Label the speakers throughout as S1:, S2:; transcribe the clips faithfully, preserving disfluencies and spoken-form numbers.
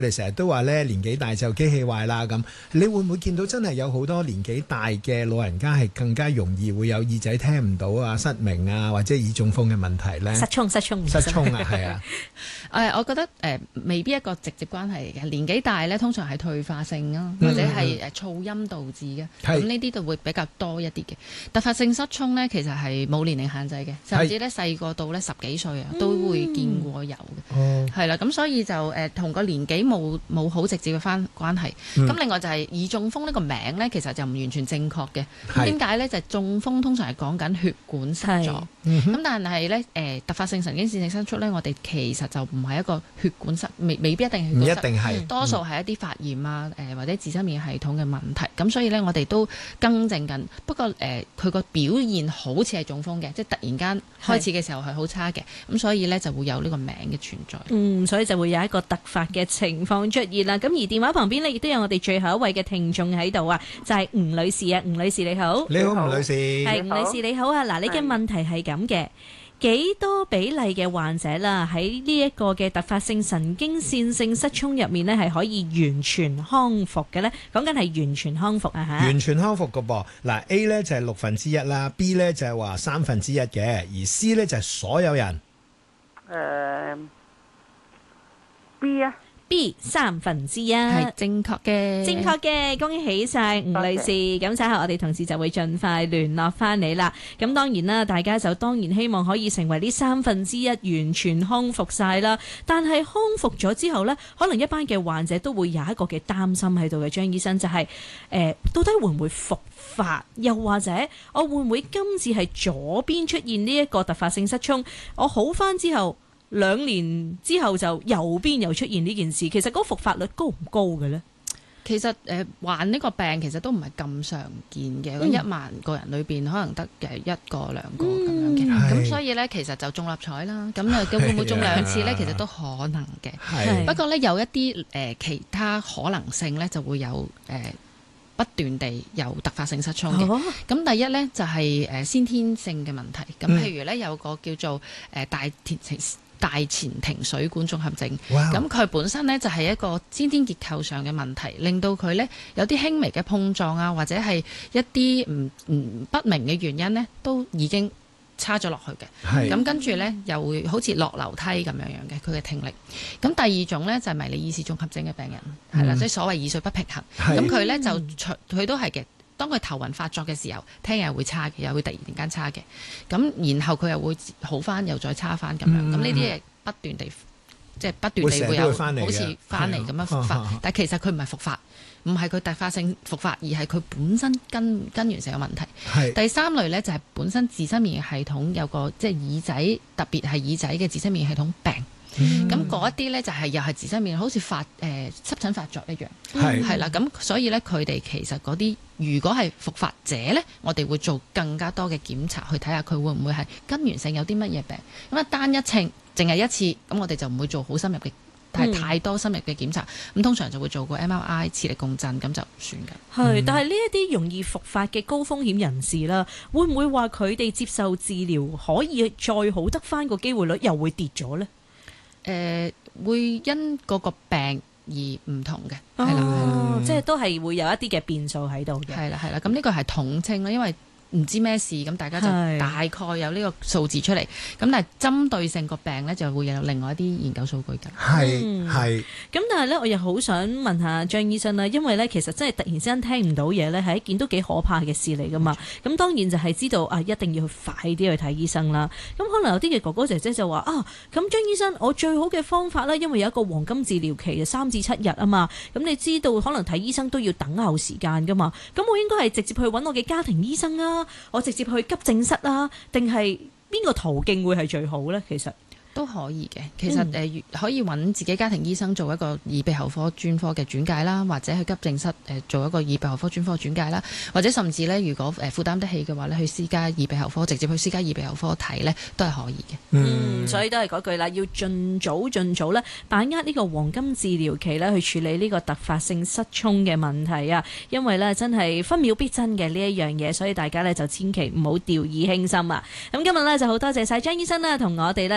S1: 我哋成日都話咧年紀大就機器壞啦咁，你會唔會見到真係有好多年紀大嘅老人家係更加容易會有耳仔聽唔到啊、失明啊或者耳中風嘅問題咧？
S2: 失聰失聰
S1: 失聰啊，係啊。
S3: 誒，我覺得誒、呃、未必一個直接關係嘅。年紀大咧，通常係退化性啊，或者係誒噪音導致嘅。咁呢啲就會比較多一啲嘅。突發性失聰咧，其實係冇年齡限制嘅，甚至咧細個到咧十幾歲啊，都會見過有嘅。哦，係啦，咁所以就誒同、呃、個年紀冇冇好直接嘅翻關係。咁、嗯、另外就係耳中風呢個名咧，其實就唔完全正確嘅。點解咧？就係、是、中風通常係講緊血管塞咗。咁、嗯、但係咧誒突發性神經線性伸縮咧，我哋其實就唔係一個血管塞，未未必一定係血管塞，唔一定係，多數係一啲發炎啊，誒、呃、或者自身免疫系統嘅問題。咁所以咧，我哋都更正緊。不過誒，佢、呃、個表現好似係中風嘅，即係突然間開始嘅時候係好差嘅。咁所以咧就會有呢個名嘅存在。
S2: 嗯，所以就會有一個突發嘅情況出現啦。咁而電話旁邊呢，亦都有我哋最後一位嘅聽眾喺度啊，就係、是、吳女士啊。吳女士你好，
S1: 你好，吳女士，
S2: 係吳女士你好啊。嗱，你嘅問題係咁嘅。幾多比例嘅患者啦，喺呢一個嘅突發性神經線性失聰入面呢，係可以完全康復嘅呢？講緊係完全康復啊嚇！
S1: 完全康復嘅噃，嗱 A 呢就係六分之一啦 ，B 呢就係話三分之一嘅，而 C 呢就係所有人。
S4: 誒、呃、B 啊。
S2: B 三分之一
S3: 係正確嘅，
S2: 正確嘅，恭喜晒吳女士。咁稍後我哋同事就會盡快聯絡翻你啦。咁當然啦，大家就當然希望可以成為呢三分之一完全康復晒啦。但係康復咗之後呢，可能一班嘅患者都會有一個嘅擔心喺度嘅。張醫生就係、是、誒、呃，到底會唔會復發？又或者我會唔會今次係左邊出現呢一個突發性失聰？我好翻之後，兩年之後就右邊又出現呢件事，其實嗰個復發率高唔高嘅呢？
S3: 其實誒、呃、患呢個病其實都唔係咁常見嘅，咁、嗯、一萬個人裏邊可能得嘅一個兩個咁樣嘅，咁、嗯、所以呢，其實就中六合彩啦，咁啊會唔會中兩次呢？其實都可能嘅，不過呢，有一啲誒、呃、其他可能性呢，就會有誒、呃、不斷地有突發性失聰嘅。咁、哦、第一呢，就係、是、誒先天性嘅問題，咁譬如呢，有個叫做誒、呃、大鐵大前庭水管綜合症，咁佢本身呢就係一個先天結構上嘅問題，令到佢呢有啲輕微嘅碰撞啊，或者係一啲唔唔不明嘅原因呢，都已經差咗落去嘅。咁跟住呢，又會好似落樓梯咁樣樣嘅佢嘅聽力。咁第二種呢，就係、是、迷你耳視綜合症嘅病人，係啦、嗯，即係所謂耳水不平衡。咁佢呢，就佢都係嘅。當佢頭暈發作嘅時候，聽又會差嘅，又會突然間差嘅。咁然後佢又會好翻，又再差翻咁樣。咁呢啲係不斷地，即係不斷地會有好似翻嚟咁樣復發。啊、但係其實佢唔係復發，唔係佢突發性復發，而係佢本身根根源性嘅問題。第三類呢，就係、是、本身自身免疫系統有個即係耳仔，特別係耳仔嘅自身免疫系統病。咁嗰一啲咧就係又係自身免疫，好似發誒、呃、濕疹發作一樣，係係啦。咁所以咧佢哋其實嗰啲如果係復發者咧，我哋會做更加多嘅檢查去睇下佢會唔會係根源性有啲乜嘢病。咁啊單一稱淨係一次，咁我哋就唔會做好深入嘅，但係太多深入嘅檢查，咁、嗯、通常就會做個 M R I 磁力共振，咁就算㗎。係、嗯，但係呢一啲容易復發嘅高風險人士啦，會唔會話佢哋接受治療可以再好得返個機會率又會跌咗咧？誒、呃、會因嗰個病而唔同嘅，係啦、哦，即係都係會有一啲嘅變數喺度嘅，係啦係啦。咁呢個係統稱啦，因為唔知咩事，咁大家就大概有呢個數字出嚟。咁但係針對性個病咧，就會有另外一啲研究數據㗎。係係。咁、嗯、但係咧，我又好想問下張醫生啦，因為咧其實真係突然之間聽唔到嘢咧，係一件都幾可怕嘅事嚟㗎嘛。咁當然就係知道啊，一定要快啲去睇醫生啦。咁可能有啲嘅哥哥姐姐就話啊，咁張醫生，我最好嘅方法咧，因為有一個黃金治療期，就三至七日啊嘛。咁你知道可能睇醫生都要等候時間㗎嘛。咁我應該係直接去揾我嘅家庭醫生啊？我直接去急症室啊，定係邊個途徑會係最好呢？其實都可以嘅。其實誒、嗯呃、可以揾自己家庭醫生做一個耳鼻喉科專科嘅轉介啦，或者去急症室誒、呃、做一個耳鼻喉科專科轉介啦，或者甚至咧，如果誒負擔得起嘅話咧，去私家耳鼻喉科直接去私家耳鼻喉科睇咧，都係可以嘅。嗯，所以都係嗰句啦，要盡早盡早咧，把握呢個黃金治療期咧，去處理呢個突發性失聰嘅問題啊！因為咧真係分秒必爭嘅呢一樣嘢，所以大家咧就千祈唔好掉以輕心啊！咁今日咧就好多謝晒張醫生啦，同我哋咧就住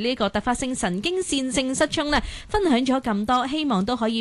S2: 呢個突發性神經線性失聰呢，分享咗咁多，希望都可以